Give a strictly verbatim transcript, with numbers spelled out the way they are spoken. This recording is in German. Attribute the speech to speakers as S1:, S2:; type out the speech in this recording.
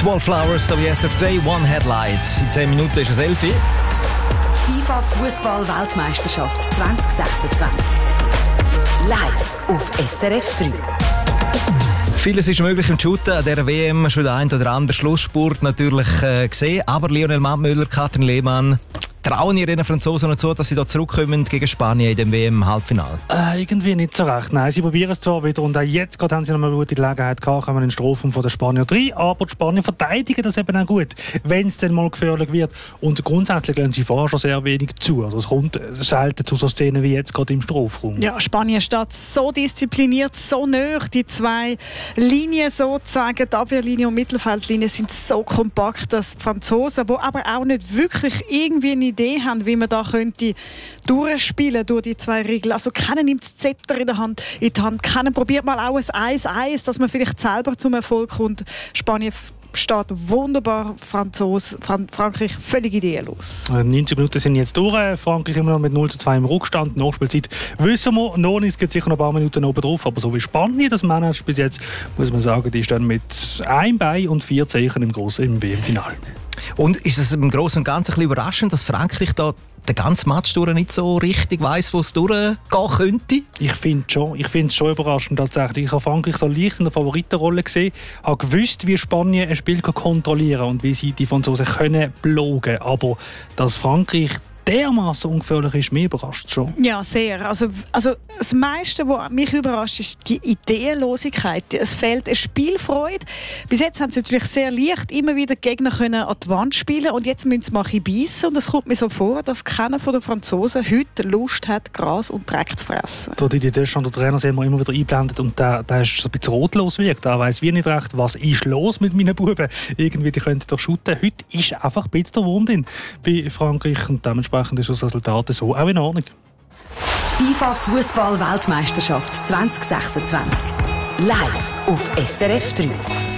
S1: Die Wallflowers, W S F drei, One Headlight. In zehn Minuten ist es elf.
S2: Die FIFA-Fußball-Weltmeisterschaft zwanzig sechsundzwanzig. Live auf S R F drei.
S1: Vieles ist möglich im Shooten. An dieser W M schon der ein oder andere Schlussspurt natürlich äh, gesehen. Aber Lionel Mattmüller, Katrin Lehmann, trauen ihr den Franzosen noch zu, dass sie da zurückkommen gegen Spanien in dem W M-Halbfinale?
S3: Äh, irgendwie nicht so recht. Nein, sie probieren es zwar wieder und auch jetzt gerade haben sie noch mal eine gute Gelegenheit gehabt, kommen in den Strafraum von den Spanier rein, aber die Spanier verteidigen das eben auch gut, wenn es dann mal gefährlich wird. Und grundsätzlich lassen sie vorher schon sehr wenig zu. Also es kommt selten zu so Szenen wie jetzt gerade im Strafraum.
S4: Ja, Spanien steht so diszipliniert, so nah. Die zwei Linien sozusagen, die Abwehrlinie und Mittelfeldlinie, sind so kompakt, dass die Franzosen, die aber auch nicht wirklich irgendwie eine Idee haben, wie man da könnte durchspielen durch die zwei Regeln. Also keiner nimmt das Zepter in, der Hand, in die Hand, keiner probiert mal auch ein eins eins, dass man vielleicht selber zum Erfolg kommt. Spanien steht wunderbar, Franzos, Fran- Frankreich völlig ideenlos.
S3: neunzig Minuten sind jetzt durch, Frankreich immer noch mit null zu zwei im Rückstand. Nachspielzeit wissen wir noch nicht, es gibt sicher noch ein paar Minuten oben drauf, aber so wie Spanien das managt bis jetzt, muss man sagen, die stehen mit einem Bein und vier Zeichen im grossen im W M-Finale.
S1: Und ist es im Großen und Ganzen ein bisschen überraschend, dass Frankreich da den ganzen Match durch nicht so richtig weiss, wo es durchgehen könnte?
S3: Ich finde schon, ich finde es schon überraschend tatsächlich. Ich habe Frankreich so leicht in der Favoritenrolle gesehen, habe gewusst, wie Spanien ein Spiel kontrollieren kann und wie sie die Franzosen können blogen. Aber dass Frankreich dermaßen ungefährlich ist, mich überrascht schon.
S4: Ja, sehr. Also, also das meiste, was mich überrascht, ist die Ideenlosigkeit. Es fehlt eine Spielfreude. Bis jetzt haben sie natürlich sehr leicht immer wieder Gegner können an die Wand spielen und jetzt müssen sie mal beißen. Und es kommt mir so vor, dass keiner von den Franzosen heute Lust hat, Gras und Dreck zu fressen.
S3: Da die Deschamps, der Trainer, sehen wir immer wieder einblendet und der, der ist so ein bisschen rotlos wirkt. Der weiss wie nicht recht, was ist los mit meinen Buben. Irgendwie, die könnten doch shooten. Heute ist einfach ein bisschen der Wurm drin bei Frankreich und dementsprechend ist das Resultat so auch in Ordnung.
S2: Die FIFA-Fußball-Weltmeisterschaft zwanzig sechsundzwanzig. Live auf S R F drei.